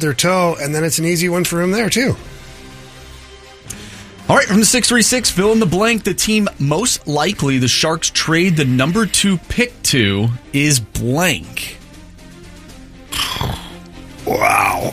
their toe, and then it's an easy one for him there, too. All right, from the 636, fill in the blank. The team most likely the Sharks trade the number 2 pick to is blank. Wow.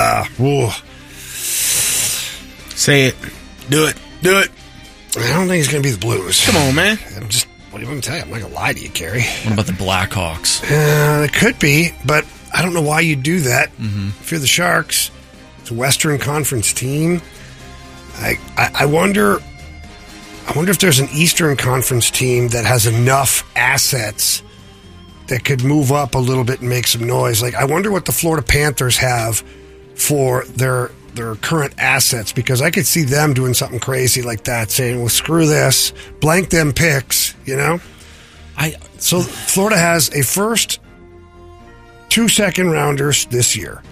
Say it. Do it. I don't think it's going to be the Blues. Come on, man. What do you want me to tell you? I'm not going to lie to you, Carey. What about the Blackhawks? It could be, but I don't know why you'd do that. If you're the Sharks, it's a Western Conference team. I wonder if there's an Eastern Conference team that has enough assets that could move up a little bit and make some noise. Like, I wonder what the Florida Panthers have for their current assets, because I could see them doing something crazy like that, saying, well, screw this, blank them picks, you know? So Florida has a first, 2 second-rounders this year.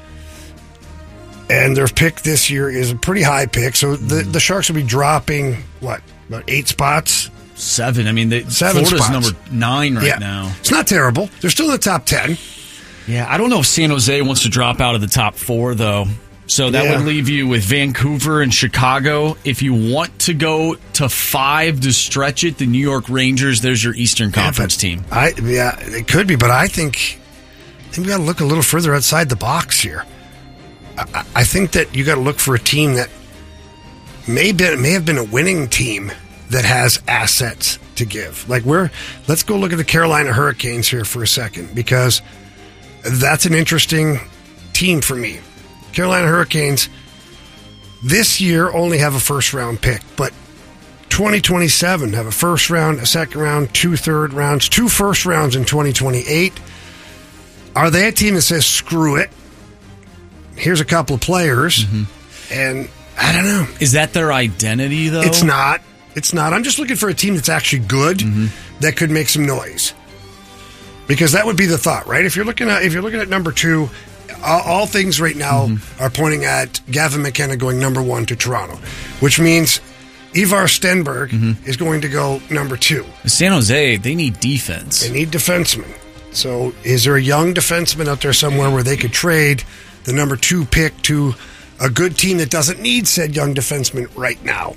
And their pick this year is a pretty high pick. So the Sharks will be dropping, about 8 spots? 7. I mean, 7 Florida's spots. number 9 right now. It's not terrible. They're still in the top 10. Yeah, I don't know if San Jose wants to drop out of the top 4, though. So that would leave you with Vancouver and Chicago. If you want to go to 5 to stretch it, the New York Rangers, there's your Eastern Conference team. It could be, but I think we got to look a little further outside the box here. I think that you got to look for a team that may have been a winning team that has assets to give. Let's go look at the Carolina Hurricanes here for a second, because that's an interesting team for me. Carolina Hurricanes this year only have a first-round pick, but 2027 have a first round, a second round, 2 third rounds, 2 first rounds in 2028. Are they a team that says, screw it? Here's a couple of players, and I don't know. Is that their identity, though? It's not. I'm just looking for a team that's actually good, that could make some noise. Because that would be the thought, right? If you're looking at number 2, all things right now are pointing at Gavin McKenna going number 1 to Toronto, which means Ivar Stenberg is going to go number 2. San Jose, they need defense. They need defensemen. So is there a young defenseman out there somewhere where they could trade the number 2 pick to a good team that doesn't need said young defenseman right now?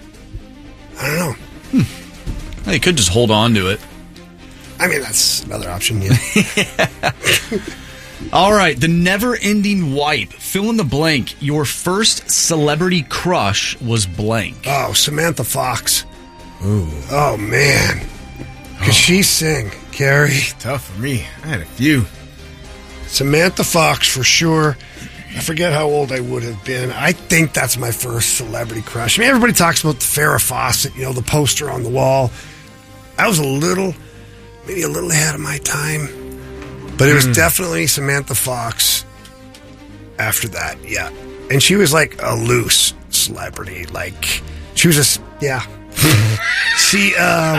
I don't know. They could just hold on to it. I mean, that's another option, yeah. All right, the never-ending wipe. Fill in the blank. Your first celebrity crush was blank. Oh, Samantha Fox. Ooh. Oh, man. Could she sing, Carey? Tough for me. I had a few. Samantha Fox, for sure. I forget how old I would have been. I think that's my first celebrity crush. I mean, everybody talks about the Farrah Fawcett, the poster on the wall. I was maybe a little ahead of my time. But it was definitely Samantha Fox after that, yeah. And she was like a loose celebrity. She was just, yeah. She,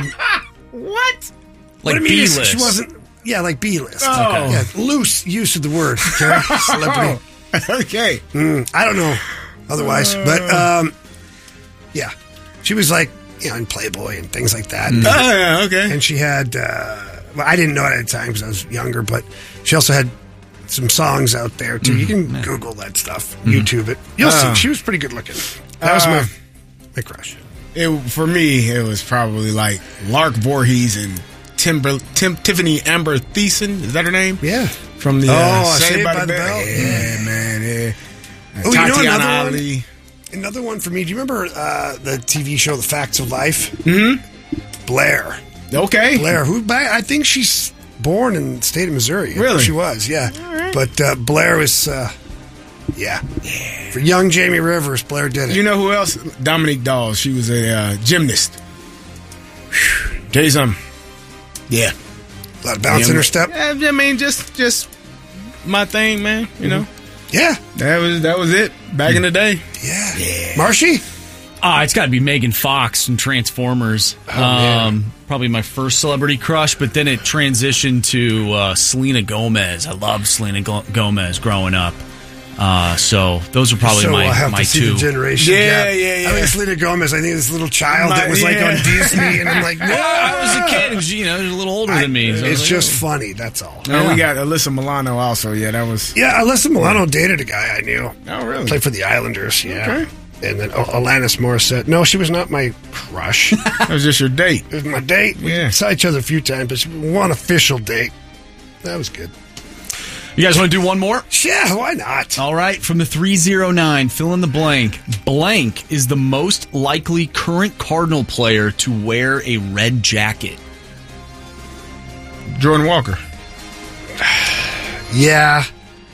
what? Like B-list. She wasn't, yeah, like B-list. Oh. Okay. Yeah, loose use of the word, okay? Celebrity. Okay. I don't know otherwise, but, yeah. She was like, in Playboy and things like that. Yeah, okay. And she had... well, I didn't know it at the time because I was younger, but she also had some songs out there, too. You can Google that stuff, YouTube it. You'll see. She was pretty good looking. That was my crush. For me, it was probably like Lark Voorhees and Tiffany Amber Thiessen. Is that her name? Yeah. From the Saved by the Bell. Yeah, man. Yeah. Oh, Tatiana Ali. Another one for me. Do you remember the TV show The Facts of Life? Blair. Okay. Blair, I think she's born in the state of Missouri. Really? She was, yeah. Right. But Blair was, yeah. For young Jamie Rivers, Blair did it. You know who else? Dominique Dawes. She was a gymnast. Tell you something. Yeah. A lot of bounce in her step. I mean, just my thing, man. You know. Yeah. That was it back in the day. Yeah. Marshy? It's got to be Megan Fox from Transformers. Probably my first celebrity crush, but then it transitioned to Selena Gomez. I loved Selena Gomez growing up. So those are probably We'll have my to see two. the generation Yeah, gap. yeah. I mean, Selena Gomez, I think this little child that was like on Disney, and I'm like, no. I was a kid, and she, a little older than me. So It's like, just funny, that's all. And we got Alyssa Milano also. Yeah, that was. Yeah, Alyssa Milano dated a guy I knew. Oh, really? Played for the Islanders, yeah. Okay. And then Alanis Morissette. No, she was not my crush. That was just your date. It was my date. We saw each other a few times, but one official date. That was good. You guys want to do one more? Yeah, why not? All right, from the 309, fill in the blank. Blank is the most likely current Cardinal player to wear a red jacket. Jordan Walker. Yeah.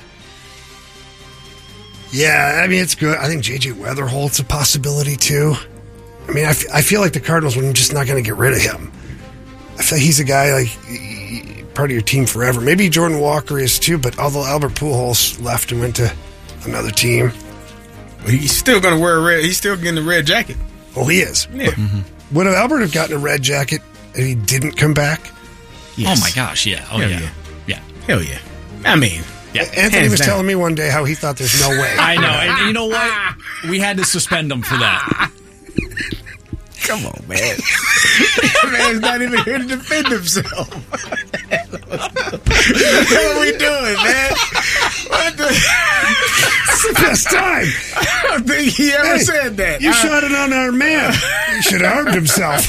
Yeah, I mean, it's good. I think J.J. Weatherholt's a possibility, too. I mean, I feel like the Cardinals were just not going to get rid of him. I feel like he's a guy, like, part of your team forever. Maybe Jordan Walker is, too, but although Albert Pujols left and went to another team. He's still going to wear a red. He's still getting the red jacket. Well, he is. Yeah. Would Albert have gotten a red jacket if he didn't come back? Yes. Oh, my gosh, yeah. Oh, Hell yeah. Yeah. Hell yeah. I mean... Yeah. Anthony was telling me one day how he thought there's no way. I know. And you know what? We had to suspend him for that. Come on, man. Man's not even here to defend himself. What are we doing, man? What the? It's the best time. I don't think he ever said that. You shot it on our man. He should have harmed himself.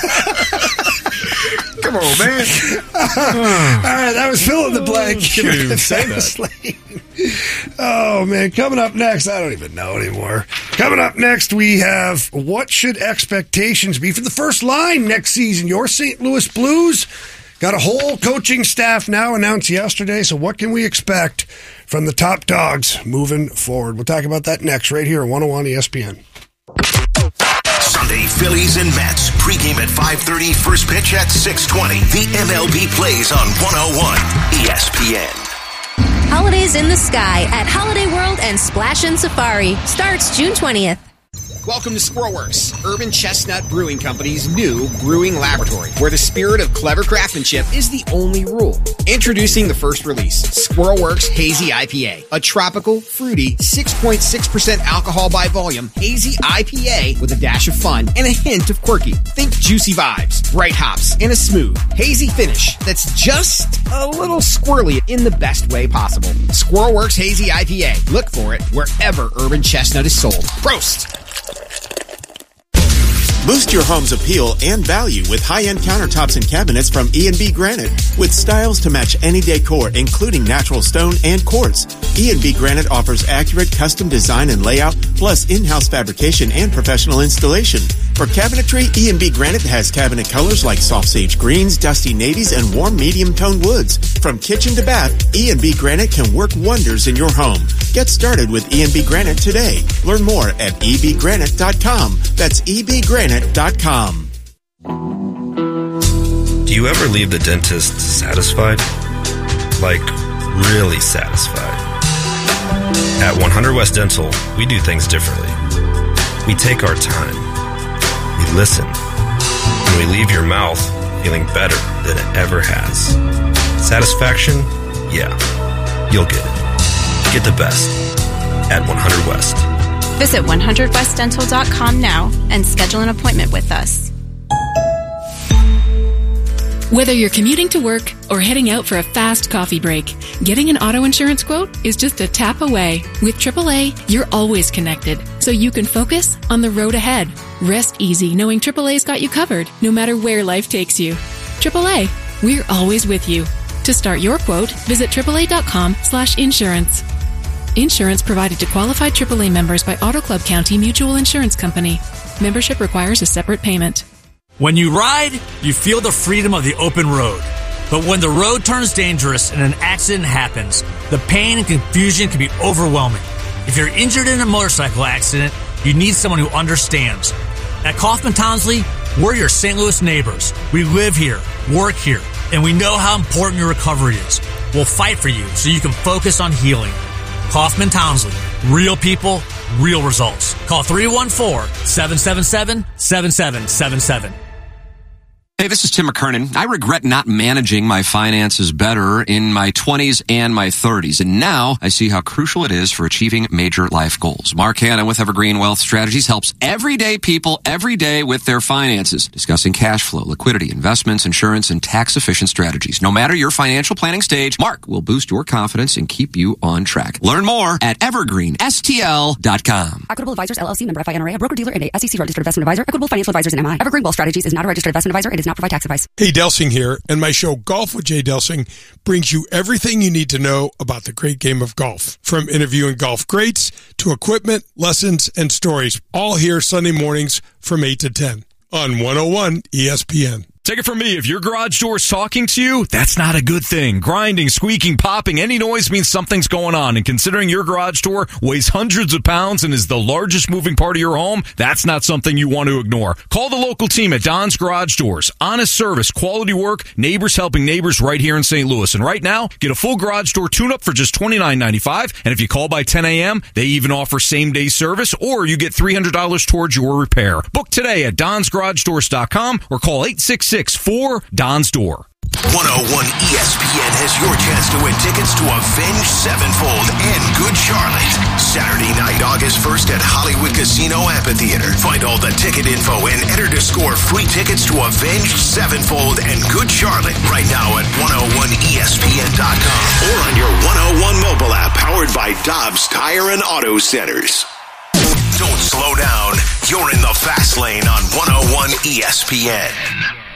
Come on, man. All right, that was fill in the blank. Couldn't even say that. Oh, man. Coming up next, I don't even know anymore. Coming up next, we have what should expectations be for the first line next season? Your St. Louis Blues got a whole coaching staff now announced yesterday, so what can we expect from the top dogs moving forward? We'll talk about that next right here on 101 ESPN. Sunday, Phillies and Mets. Pregame at 5:30, first pitch at 6:20. The MLB plays on 101 ESPN. Holidays in the Sky at Holiday World and Splash and Safari starts June 20th. Welcome to Squirrelworks, Urban Chestnut Brewing Company's new brewing laboratory, where the spirit of clever craftsmanship is the only rule. Introducing the first release, Squirrelworks Hazy IPA, a tropical, fruity, 6.6% alcohol by volume hazy IPA with a dash of fun and a hint of quirky. Think juicy vibes, bright hops, and a smooth, hazy finish that's just a little squirrely in the best way possible. Squirrelworks Hazy IPA. Look for it wherever Urban Chestnut is sold. Prost! Boost your home's appeal and value with high-end countertops and cabinets from E&B Granite. With styles to match any decor, including natural stone and quartz, E&B Granite offers accurate custom design and layout, plus in-house fabrication and professional installation. For cabinetry, E&B Granite has cabinet colors like soft sage greens, dusty navies, and warm medium-toned woods. From kitchen to bath, E&B Granite can work wonders in your home. Get started with E&B Granite today. Learn more at ebgranite.com. That's ebgranite.com. Do you ever leave the dentist satisfied? Like, really satisfied? At 100 West Dental, we do things differently. We take our time. We listen. And we leave your mouth feeling better than it ever has. Satisfaction? Yeah. You'll get it. Get the best at 100 West. Visit 100westdental.com now and schedule an appointment with us. Whether you're commuting to work or heading out for a fast coffee break, getting an auto insurance quote is just a tap away. With AAA, you're always connected, so you can focus on the road ahead. Rest easy knowing AAA's got you covered, no matter where life takes you. AAA, we're always with you. To start your quote, visit AAA.com/insurance. Insurance provided to qualified AAA members by Auto Club County Mutual Insurance Company. Membership requires a separate payment. When you ride, you feel the freedom of the open road. But when the road turns dangerous and an accident happens, the pain and confusion can be overwhelming. If you're injured in a motorcycle accident, you need someone who understands. At Kaufman Townsley, we're your St. Louis neighbors. We live here, work here, and we know how important your recovery is. We'll fight for you so you can focus on healing. Kaufman Townsley. Real people, real results. Call 314-777-7777. Hey, this is Tim McKernan. I regret not managing my finances better in my 20s and my 30s. And now I see how crucial it is for achieving major life goals. Mark Hanna with Evergreen Wealth Strategies helps everyday people every day with their finances, discussing cash flow, liquidity, investments, insurance, and tax-efficient strategies. No matter your financial planning stage, Mark will boost your confidence and keep you on track. Learn more at evergreenstl.com. Equitable Advisors, LLC, member FINRA, a broker-dealer and a SEC-registered investment advisor. Equitable Financial Advisors and MI. Evergreen Wealth Strategies is not a registered investment advisor and does not provide tax advice. Hey, Delsing here, and my show Golf with Jay Delsing brings you everything you need to know about the great game of golf. From interviewing golf greats to equipment, lessons, and stories. All here Sunday mornings from 8 to 10 on 101 ESPN. Take it from me, if your garage door is talking to you, that's not a good thing. Grinding, squeaking, popping, any noise means something's going on. And considering your garage door weighs hundreds of pounds and is the largest moving part of your home, that's not something you want to ignore. Call the local team at Don's Garage Doors. Honest service, quality work, neighbors helping neighbors right here in St. Louis. And right now, get a full garage door tune-up for just $29.95. And if you call by 10 a.m., they even offer same-day service, or you get $300 towards your repair. Book today at donsgaragedoors.com or call 866-4-DON'S Door. 101 ESPN has your chance to win tickets to Avenged Sevenfold and Good Charlotte. Saturday night, August 1st at Hollywood Casino Amphitheater. Find all the ticket info and enter to score free tickets to Avenged Sevenfold and Good Charlotte right now at 101ESPN.com or on your 101 mobile app powered by Dobbs Tire and Auto Centers. Don't slow down. You're in the fast lane on 101 ESPN.